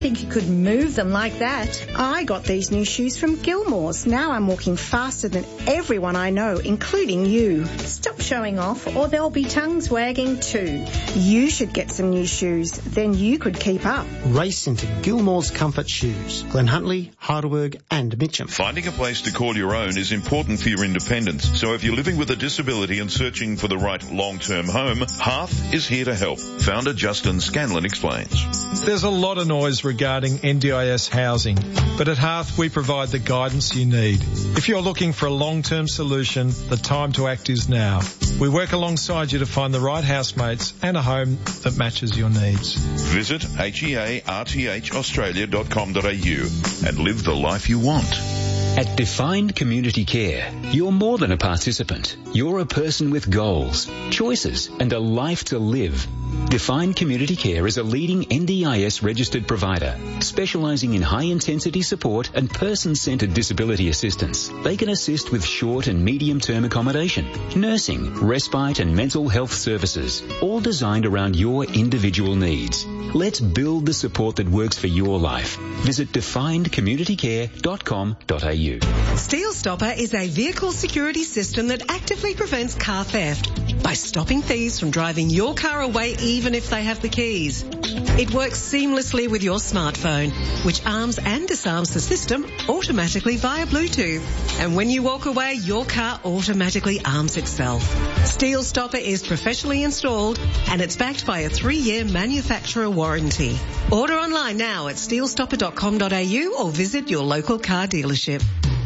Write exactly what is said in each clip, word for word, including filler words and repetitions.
Think you could move them like that. I got these new shoes from Gilmore's. Now I'm walking faster than everyone I know, including you. Stop showing off or there'll be tongues wagging too. You should get some new shoes. Then you could keep up. Race into Gilmore's Comfort Shoes. Glen Huntly, Heidelberg and Mitcham. Finding a place to call your own is important for your independence. So if you're living with a disability and searching for the right long-term home, Hearth is here to help. Founder Justin Scanlon explains. There's a lot of noise regarding N D I S housing, but at Hearth we provide the guidance you need. If you're looking for a long-term solution, the time to act is now. We work alongside you to find the right housemates and a home that matches your needs. Visit H E A R T H australia dot com dot a u and live the life you want. At Defined Community Care, you're more than a participant. You're a person with goals, choices, and a life to live. Defined Community Care is a leading N D I S registered provider, specialising in high-intensity support and person-centred disability assistance. They can assist with short and medium-term accommodation, nursing, respite and mental health services, all designed around your individual needs. Let's build the support that works for your life. Visit defined community care dot com dot a u. Steel Stopper is a vehicle security system that actively prevents car theft by stopping thieves from driving your car away even if they have the keys. It works seamlessly with your smartphone, which arms and disarms the system automatically via Bluetooth. And when you walk away, your car automatically arms itself. Steel Stopper is professionally installed and it's backed by a three-year manufacturer warranty. Order online now at steel stopper dot com dot a u or visit your local car dealership.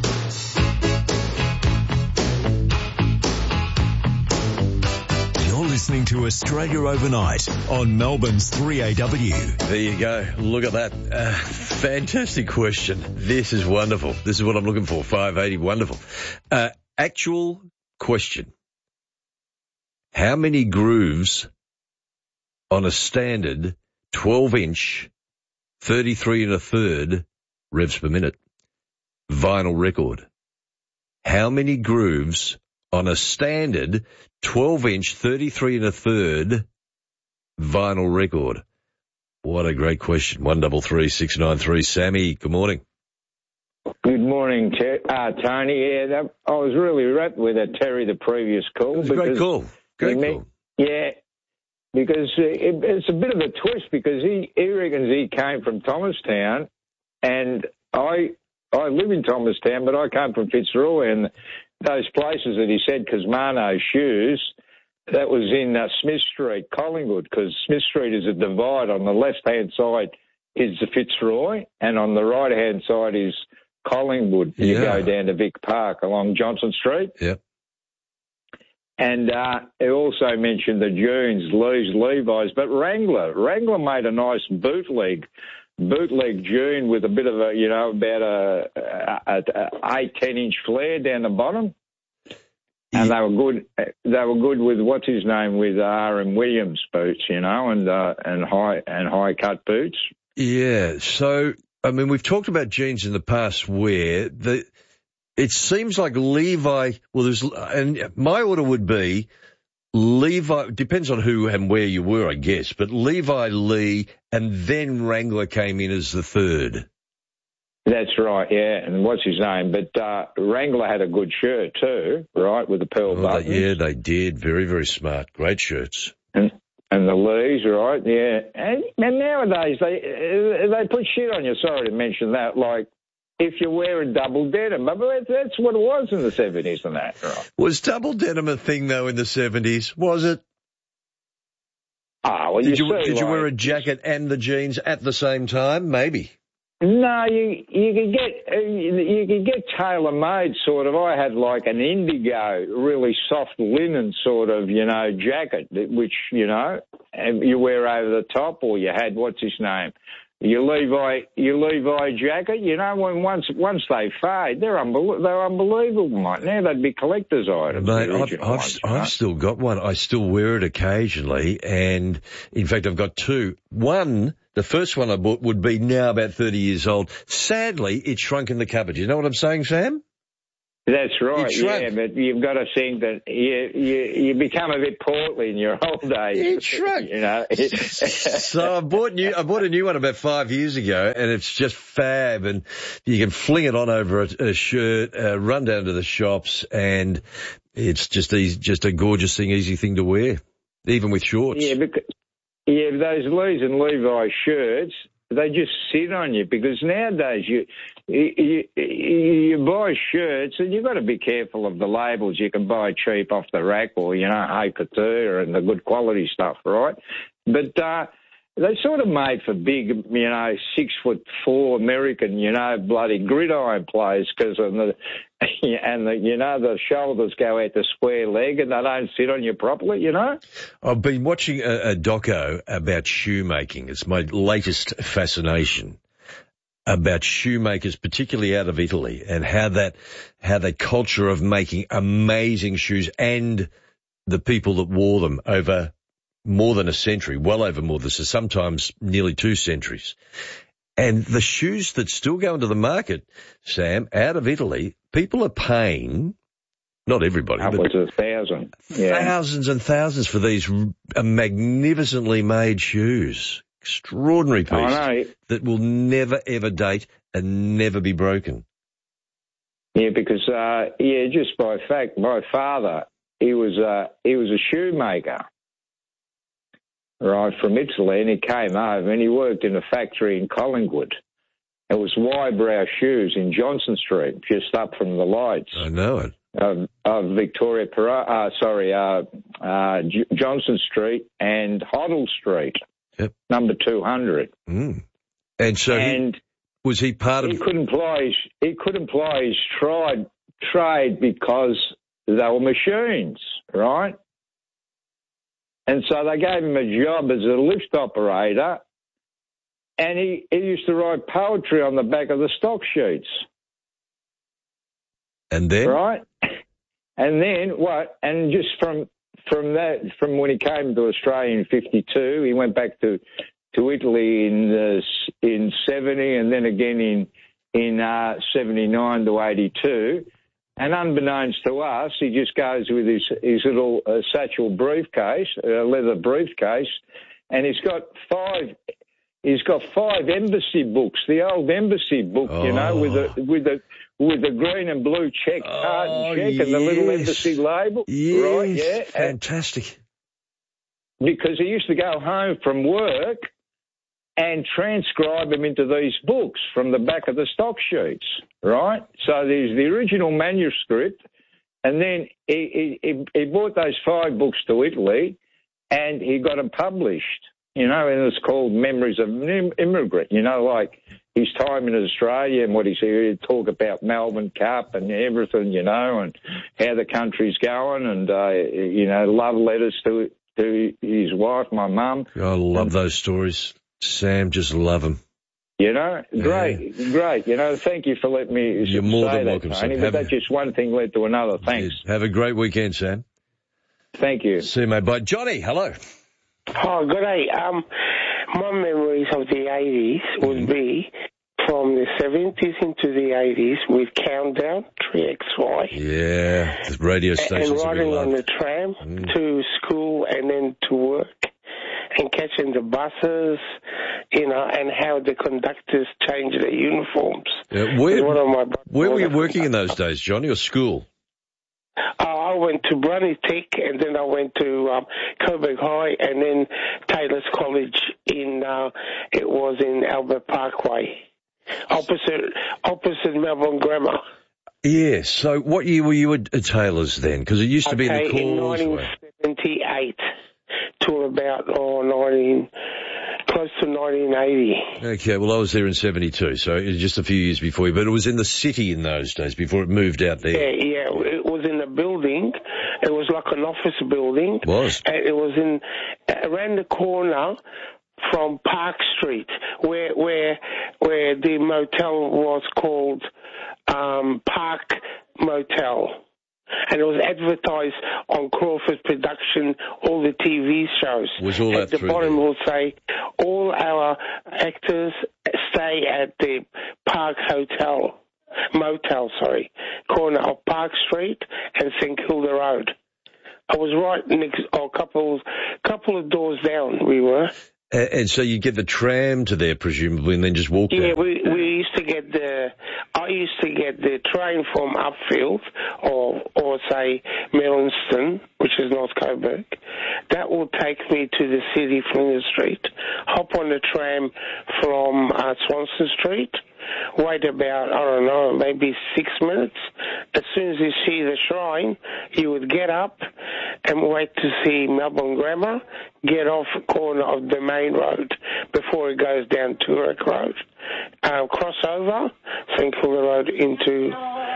Listening to Australia Overnight on Melbourne's three A W. There you go. Look at that. Uh, fantastic question. This is wonderful. This is what I'm looking for. five eighty, wonderful. Uh, actual question. How many grooves on a standard twelve inch, thirty-three and a third revs per minute vinyl record? How many grooves on a standard twelve inch, thirty-three and a third vinyl record? What a great question. One double three six nine three. Sammy, good morning. Good morning, Ter- uh, Tony. Yeah, that, I was really wrapped with that Terry, the previous call. It was a great call. Great me, call. Yeah, because it, it's a bit of a twist because he, he reckons he came from Thomastown, and I I live in Thomastown, but I came from Fitzroy, and those places that he said, Cosmano Shoes, that was in uh, Smith Street, Collingwood, because Smith Street is a divide. On the left-hand side is the Fitzroy, and on the right-hand side is Collingwood. Yeah. You go down to Vic Park along Johnson Street. Yep. And uh, he also mentioned the Junes, Lee's, Levi's, but Wrangler. Wrangler made a nice bootleg, bootleg June with a bit of a, you know, about a, a, a eight, ten inch flare down the bottom. And they were good. They were good with what's his name with R M Williams boots, you know, and uh, and high and high cut boots. Yeah. So I mean, we've talked about jeans in the past where the it seems like Levi. Well, there's and my order would be Levi. Depends on who and where you were, I guess. But Levi, Lee, and then Wrangler came in as the third. That's right, yeah. And what's his name? But uh, Wrangler had a good shirt too, right, with the pearl oh, buttons. They, yeah, they did. Very, very smart. Great shirts. And and the Lees, right, yeah. And, and nowadays they they put shit on you. Sorry to mention that, like if you wear a double denim. But that's what it was in the seventies and that, right? Was double denim a thing though in the seventies? Was it? Ah, well, did you, you, see, did you like, wear a jacket and the jeans at the same time? Maybe. No, you you could get you could get tailor made sort of. I had like an indigo, really soft linen sort of, you know, jacket, which you know you wear over the top, or you had what's his name, your Levi your Levi jacket. You know, when once once they fade, they're unbel- they're unbelievable, mate. Now they'd be collector's items. Mate, I've, I've, ones, I've know? still got one. I still wear it occasionally, and in fact, I've got two. One. The first one I bought would be now about thirty years old. Sadly, it's shrunk in the cupboard. You know what I'm saying, Sam? That's right, You yeah, but you've got to think that you, you you become a bit portly in your old age. You shrunk. You know. So I bought new. I bought a new one about five years ago, and it's just fab. And you can fling it on over a, a shirt, uh, run down to the shops, and it's just easy, just a gorgeous thing, easy thing to wear, even with shorts. Yeah, because yeah, those Lees and Levi shirts, they just sit on you because nowadays you you, you, you buy shirts and you've got to be careful of the labels. You can buy cheap off the rack or, you know, Hey Couture and the good quality stuff, right? But uh, they're sort of made for big, you know, six foot four American, you know, bloody gridiron players because of the, and the, you know, the shoulders go out the square leg and they don't sit on you properly, you know? I've been watching a, a doco about shoemaking. It's my latest fascination about shoemakers, particularly out of Italy, and how that, how that culture of making amazing shoes and the people that wore them over more than a century, well over more than, so sometimes nearly two centuries. And the shoes that still go into the market, Sam, out of Italy, people are paying, not everybody, upwards but of a thousand. Yeah. thousands and thousands for these magnificently made shoes. Extraordinary piece I know. that will never, ever date and never be broken. Yeah, because, uh, yeah, just by fact, my father, he was, uh, he was a shoemaker. Right, from Italy, and he came over and he worked in a factory in Collingwood. It was Wybrow Shoes in Johnson Street, just up from the lights. I know it. Of, of Victoria, uh, sorry, uh, uh, J- Johnson Street and Hoddle Street, yep. number two hundred. Mm. And so and he, was he part of... He couldn't ply his, he couldn't ply his trade, trade because they were machines, right? And so they gave him a job as a lift operator, and he, he used to write poetry on the back of the stock sheets. And then? Right? And then what? And just from from that, from when he came to Australia in fifty-two, he went back to to Italy in uh, in seventy, and then again in in uh, seventy-nine to eighty-two. And unbeknownst to us, he just goes with his, his little uh, satchel briefcase, uh, leather briefcase, and he's got five. He's got five embassy books, the old embassy book, oh. you know, with the with the with the green and blue check, oh, card and check, yes. and the little embassy label. Yes, right? Yeah, fantastic. And because he used to go home from work and transcribe them into these books from the back of the stock sheets, right? So there's the original manuscript, and then he, he, he brought those five books to Italy, and he got them published, you know, and it's called Memories of an Immigrant, you know, like his time in Australia and what he's here to talk about Melbourne Cup and everything, you know, and how the country's going, and, uh, you know, love letters to, to his wife, my mum. I love those stories. Sam, just love them. You know, great, yeah. great. You know, thank you for letting me You're say more than that, welcome, Tony, Sam. but Have that's just one thing led to another. Thanks. Have a great weekend, Sam. Thank you. See you, mate. Bye. Johnny, hello. Oh, good day. Um, my memories of the eighties would mm-hmm. be from the seventies into the eighties with Countdown, three X Y. Yeah, the radio stations. And riding on the tram mm. to school and then to work. And catching the buses, you know, and how the conductors change their uniforms. Uh, where one of my where were you working in those days, Johnny, or school? Uh, I went to Brunny Tech, and then I went to um, Coburg High, and then Taylor's College in, uh, it was in Albert Parkway, opposite opposite Melbourne Grammar. Yeah, so what year were you at Taylor's then? Because it used to be okay, in the in nineteen seventy-eight. To about oh, nineteen, close to nineteen eighty. Okay, well, I was there in seventy-two, so it was just a few years before you, but it was in the city in those days before it moved out there. Yeah, yeah, it was in a building. It was like an office building. It was. And it was in around the corner from Park Street, where where where the motel was called um, Park Motel. And it was advertised on Crawford Production, all the T V shows. Was all at that the bottom there? will say, all our actors stay at the Park Hotel, Motel, sorry, corner of Park Street and St Kilda Road. I was right next, oh, a couple, couple of doors down we were. Uh, and so you get the tram to there, presumably, and then just walk Yeah, there? we we used to get the, I used to get the train from Upfield or, or say, Mellinston, which is North Coburg. That will take me to the city, Flinders Street. Hop on the tram from uh, Swanston Street. Wait about, I don't know, maybe six minutes. As soon as you see the shrine, you would get up and wait to see Melbourne Grammar, get off the corner of the main road before it goes down Turek Road. Uh, cross over, St Kilda Road into,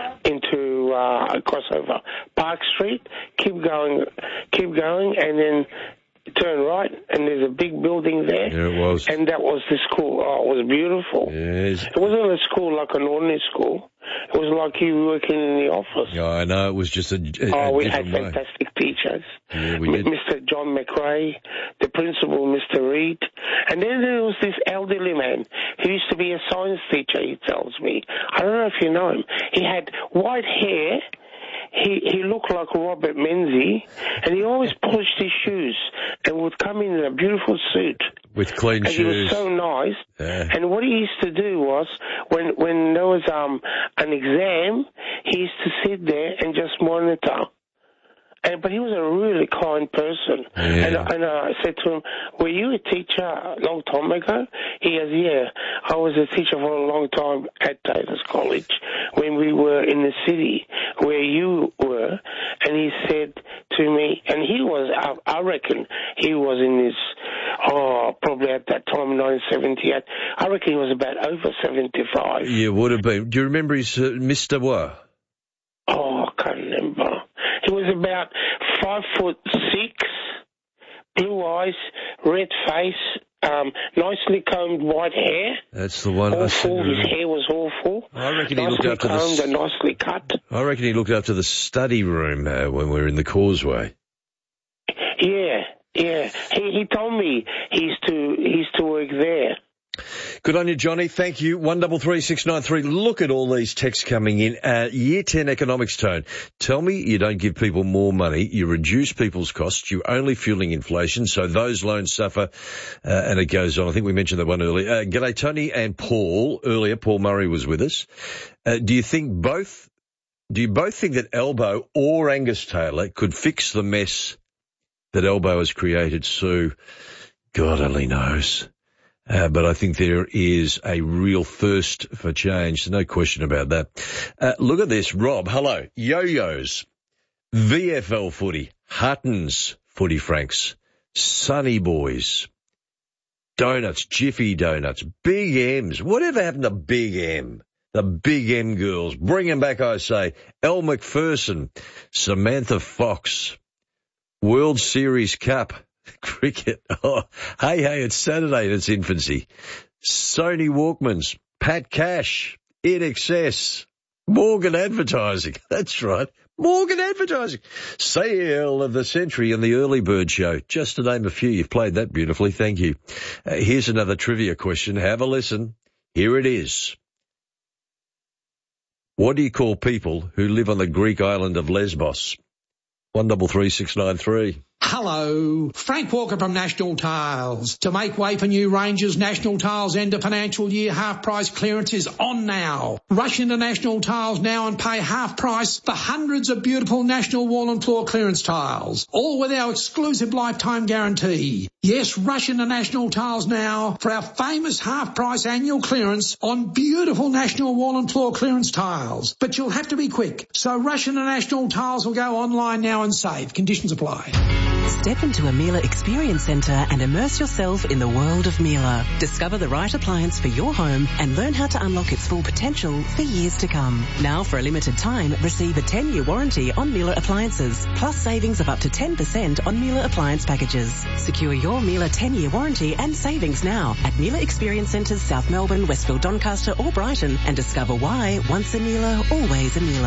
into uh, cross over Park Street, keep going, keep going, and then turn right, and there's a big building there. Yeah, it was. And that was the school. Oh, it was beautiful. Yes. It wasn't a school like an ordinary school. It was like you working in the office. Yeah, I know. It was just a, a Oh, a we had different way. fantastic teachers. Yeah, we did. M- Mister John McRae, the principal, Mister Reed. And then there was this elderly man who used to be a science teacher, he tells me. I don't know if you know him. He had white hair. He he looked like Robert Menzies, and he always polished his shoes and would come in in a beautiful suit. With clean and shoes. he was so nice. Yeah. And what he used to do was, when when there was um an exam, he used to sit there and just monitor. And, but he was a really kind person. Yeah. And, and I said to him, were you a teacher a long time ago? He goes, yeah, I was a teacher for a long time at Davis College when we were in the city where you were. And he said to me, and he was, I, I reckon he was in his, oh, probably at that time, nineteen seventy-eight. I reckon he was about over seventy-five. Yeah, would have been. Do you remember his uh, Mister what? Oh, I can't remember. He was about five foot six, blue eyes, red face, um, nicely combed white hair. That's the one. I seem Awful. to His remember. hair was awful. I reckon he looked nicely after the combed s- and nicely cut. I reckon he looked after the study room uh, when we were in the Causeway. Yeah, yeah. He he told me he used to he used to work there. Good on you, Johnny. Thank you. One double three six nine three. Look at all these texts coming in. Uh, year ten economics tone. Tell me you don't give people more money. You reduce people's costs. You're only fueling inflation, so those loans suffer. Uh, and it goes on. I think we mentioned that one earlier. Uh, g'day, Tony and Paul. Earlier, Paul Murray was with us. Uh, do you think both? Do you both think that Elbow or Angus Taylor could fix the mess that Elbow has created? Sue, God only knows. Uh, but I think there is a real thirst for change. No question about that. Uh, look at this. Rob, hello. Yo-Yos, V F L footy, Huttons footy franks, Sunny Boys, donuts, Jiffy Donuts, Big M's. Whatever happened to Big M? The Big M girls. Bring them back, I say. Elle Macpherson, Samantha Fox, World Series Cup. Cricket. Oh, hey, hey, it's Saturday in its infancy. Sony Walkmans, Pat Cash, In Excess, Morgan Advertising. That's right. Morgan Advertising. Sale of the Century and the Early Bird Show. Just to name a few. You've played that beautifully. Thank you. Uh, here's another trivia question. Have a listen. Here it is. What do you call people who live on the Greek island of Lesbos? One double three six nine three. Hello, Frank Walker from National Tiles. To make way for new ranges, National Tiles end of financial year half price clearance is on now. Rush into National Tiles now and pay half price for hundreds of beautiful National Wall and Floor clearance tiles, all with our exclusive lifetime guarantee. Yes, rush into National Tiles now for our famous half price annual clearance on beautiful National Wall and Floor clearance tiles. But you'll have to be quick, so rush into National Tiles or go online now and save. Conditions apply. Step into a Miele Experience Centre and immerse yourself in the world of Miele. Discover the right appliance for your home and learn how to unlock its full potential for years to come. Now, for a limited time, receive a ten-year warranty on Miele appliances, plus savings of up to ten percent on Miele appliance packages. Secure your Miele ten-year warranty and savings now at Miele Experience Centres, South Melbourne, Westfield, Doncaster or Brighton, and discover why once a Miele, always a Miele.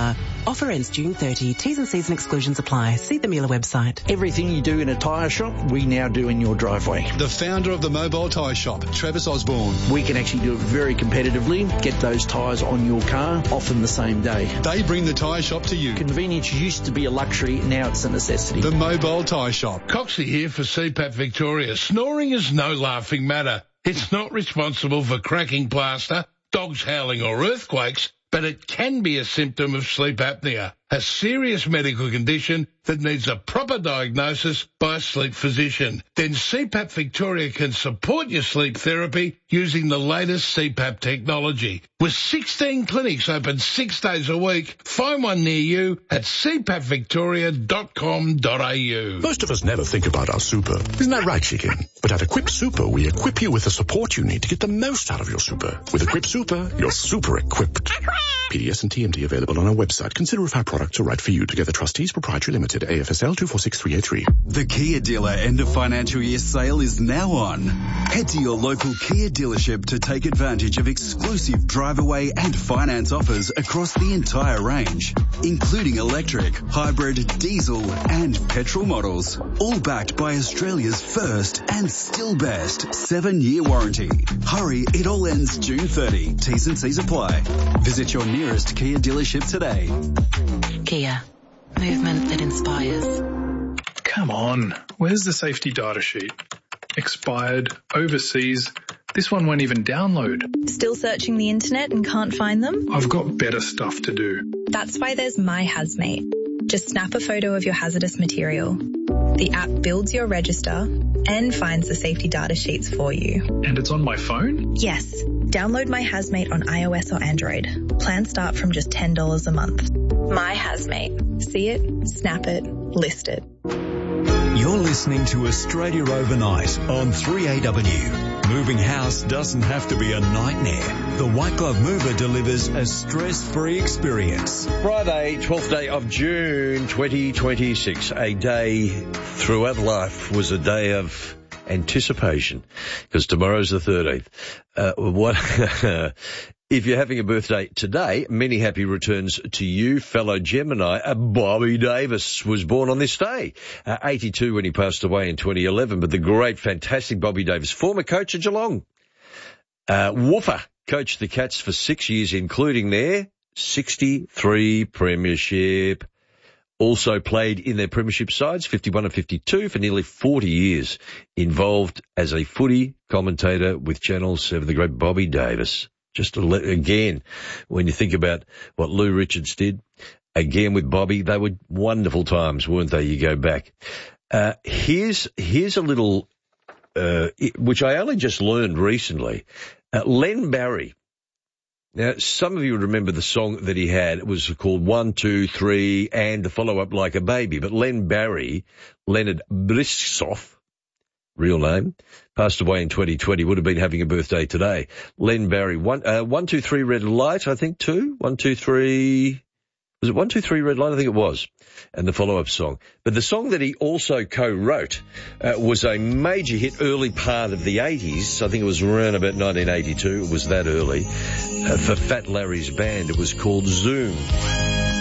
Offer ends June thirtieth. T's and C's and exclusions apply. See the Miele website. Everything you do in a tyre shop, we now do in your driveway. The founder of the Mobile Tyre Shop, Travis Osborne. We can actually do it very competitively, get those tyres on your car, often the same day. They bring the tyre shop to you. Convenience used to be a luxury, now it's a necessity. The Mobile Tyre Shop. Coxie here for C PAP Victoria. Snoring is no laughing matter. It's not responsible for cracking plaster, dogs howling or earthquakes, but it can be a symptom of sleep apnea, a serious medical condition that needs a proper diagnosis by a sleep physician. Then C PAP Victoria can support your sleep therapy using the latest C PAP technology. With sixteen clinics open six days a week, find one near you at c pap victoria dot com dot a u. Most of us never think about our super. Isn't that right, Chicken? But at Equip Super, we equip you with the support you need to get the most out of your super. With Equip Super, you're super equipped. P D S and T M D available on our website. Consider if our products are right for you. Together Trustees Proprietary Limited, A F S L two four six three eight three. The Kia Dealer end of financial year sale is now on. Head to your local Kia dealership to take advantage of exclusive drive away and finance offers across the entire range, including electric, hybrid, diesel and petrol models, all backed by Australia's first and still best seven-year warranty. Hurry, it all ends June thirtieth. T's and C's apply. Visit your nearest Kia dealership today. Kia. Movement that inspires. Come on, where's the safety data sheet? Expired, overseas. This one won't even download. Still searching the internet and can't find them? I've got better stuff to do. That's why there's My Hazmate. Just snap a photo of your hazardous material. The app builds your register and finds the safety data sheets for you. And it's on my phone? Yes. Download My Hazmate on iOS or Android. Plans start from just ten dollars a month. My Hazmate. See it, snap it, list it. You're listening to Australia Overnight on three A W. Moving house doesn't have to be a nightmare. The White Glove Mover delivers a stress-free experience. Friday, twelfth day of June twenty twenty-six. A day throughout life was a day of anticipation, because tomorrow's the thirteenth. Uh, what... If you're having a birthday today, many happy returns to you, fellow Gemini. Uh, Bobby Davis was born on this day, uh, eighty-two when he passed away in twenty eleven. But the great, fantastic Bobby Davis, former coach of Geelong. Uh, Woofer coached the Cats for six years, including their sixty-three premiership. Also played in their premiership sides, fifty-one and fifty-two, for nearly forty years. Involved as a footy commentator with Channel seven, the great Bobby Davis. Just to let, again, when you think about what Lou Richards did, again with Bobby, they were wonderful times, weren't they? You go back. Uh, here's, here's a little, uh, which I only just learned recently. Uh, Len Barry. Now, some of you would remember the song that he had. It was called One, Two, Three, and the follow-up Like a Baby. But Len Barry, Leonard Brisksoff, real name, passed away in twenty twenty, would have been having a birthday today. Len Barry, one, uh, one, two, three, red light, I think, two. One, two, three, was it one, two, three, red light? I think it was. And the follow-up song. But the song that he also co-wrote uh, was a major hit early part of the eighties. I think it was around about nineteen eighty-two. It was that early. Uh, for Fat Larry's band, it was called Zoom.